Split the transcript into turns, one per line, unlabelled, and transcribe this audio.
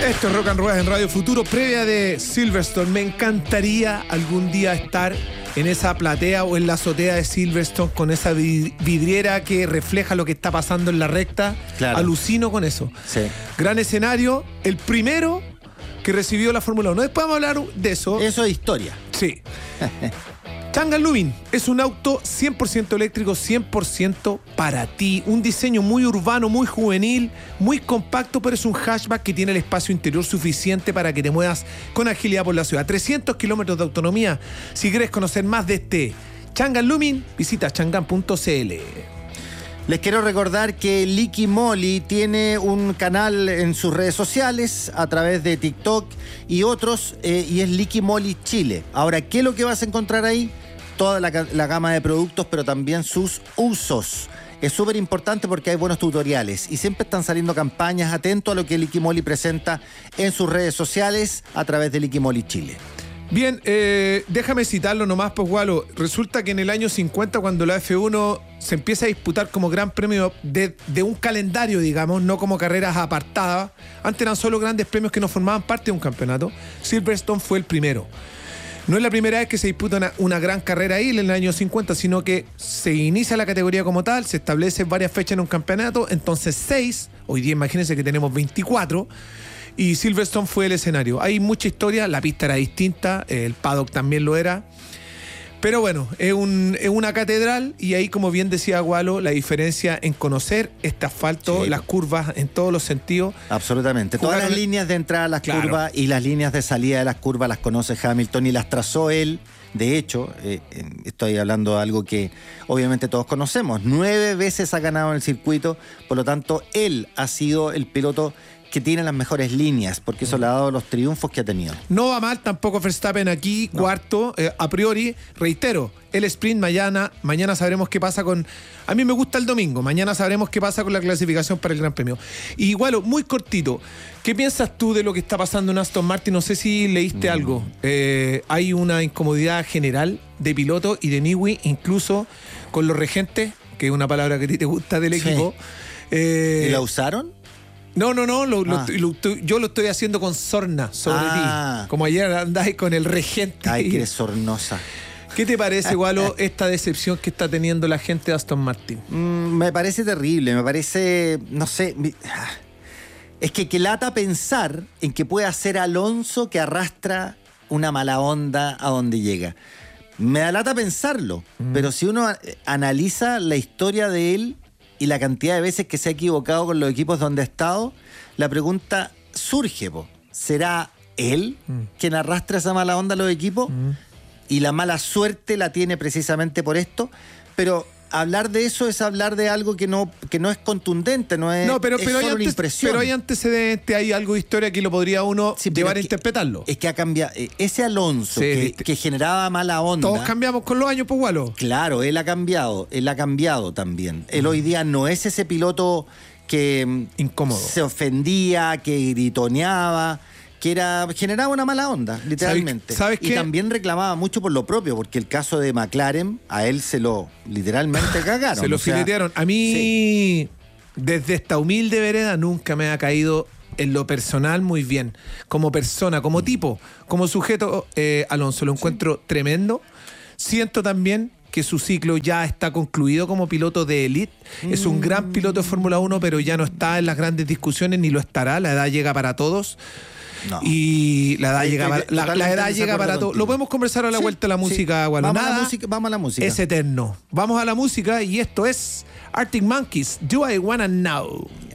Esto es Rock and Ruedas en Radio Futuro, previa de Silverstone. Me encantaría algún día estar en esa platea o en la azotea de Silverstone con esa vidriera que refleja lo que está pasando en la recta. Claro. Alucino con eso.
Sí.
Gran escenario, el primero que recibió la Fórmula 1. Después vamos a hablar de eso.
Eso es historia.
Sí. Chang'an Lubin es un auto 100% eléctrico, 100% para ti. Un diseño muy urbano, muy juvenil, muy compacto, pero es un hatchback que tiene el espacio interior suficiente para que te muevas con agilidad por la ciudad. 300 kilómetros de autonomía. Si quieres conocer más de este Chang'an Lubin, visita chang'an.cl.
Les quiero recordar que Liqui Moly tiene un canal en sus redes sociales a través de TikTok y otros, y es Liqui Moly Chile. Ahora, ¿qué es lo que vas a encontrar ahí? Toda la gama de productos, pero también sus usos. Es súper importante porque hay buenos tutoriales y siempre están saliendo campañas. Atento a lo que Liqui Moly presenta en sus redes sociales a través de Liqui Moly Chile.
Bien, déjame citarlo nomás, pues, Gualo. Resulta que en el año 50, cuando la F1 se empieza a disputar como gran premio de un calendario, digamos, no como carreras apartadas. Antes eran solo grandes premios que no formaban parte de un campeonato. Silverstone fue el primero. No es la primera vez que se disputa una gran carrera ahí en el año 50, sino que se inicia la categoría como tal, se establecen varias fechas en un campeonato, entonces 6, hoy día imagínense que tenemos 24, y Silverstone fue el escenario. Hay mucha historia, la pista era distinta, el paddock también lo era. Pero bueno, es una catedral y ahí, como bien decía Gualo, la diferencia en conocer este asfalto, sí, las curvas en todos los sentidos.
Absolutamente. Todas las líneas de entrada a las curvas y las líneas de salida de las curvas las conoce Hamilton y las trazó él. De hecho, estoy hablando de algo que obviamente todos conocemos. 9 veces ha ganado en el circuito, por lo tanto, él ha sido el piloto que tiene las mejores líneas, porque eso le ha dado los triunfos que ha tenido.
No va mal tampoco Verstappen aquí, no. Cuarto, a priori, reitero, el sprint mañana sabremos qué pasa con... A mí me gusta el domingo, mañana sabremos qué pasa con la clasificación para el Gran Premio. Y igual, muy cortito, ¿qué piensas tú de lo que está pasando en Aston Martin? No sé si leíste algo. Hay una incomodidad general de piloto y de Newey, incluso con los regentes, que es una palabra que a ti te gusta del equipo.
¿Y la usaron?
No, yo lo estoy haciendo con sorna sobre ti. Como ayer andáis con el regente.
Ay, que eres sornosa.
¿Qué te parece, Gualo, esta decepción que está teniendo la gente de Aston Martin?
Me parece terrible, me parece, no sé, es que lata pensar en que puede ser Alonso que arrastra una mala onda a donde llega. Me da lata pensarlo, pero si uno analiza la historia de él y la cantidad de veces que se ha equivocado con los equipos donde ha estado, la pregunta surge, ¿será él quien arrastra esa mala onda a los equipos? Y la mala suerte la tiene precisamente por esto, pero hablar de eso es hablar de algo que no es contundente, no es,
pero
es solo una impresión.
Pero hay antecedentes, hay algo de historia que lo podría uno llevar a interpretarlo.
Es que ha cambiado. Ese Alonso que generaba mala onda.
Todos cambiamos con los años, pues, Gualo.
Claro, él ha cambiado también. Él hoy día no es ese piloto que
incómodo,
se ofendía, que gritoneaba, que generaba una mala onda, literalmente.
¿Sabes qué?
Y también reclamaba mucho por lo propio, porque el caso de McLaren, a él se lo literalmente cagaron.
Se lo filetearon. A mí, desde esta humilde vereda, nunca me ha caído en lo personal muy bien. Como persona, como tipo, como sujeto, Alonso, lo encuentro tremendo. Siento también que su ciclo ya está concluido como piloto de élite. Es un gran piloto de Fórmula 1, pero ya no está en las grandes discusiones, ni lo estará. La edad llega para todos. No. Y la edad llega para todo. Lo podemos conversar a la vuelta de la música, Gualo.
Vamos a la música.
Es eterno. Vamos a la música y esto es Arctic Monkeys, Do I Wanna Know.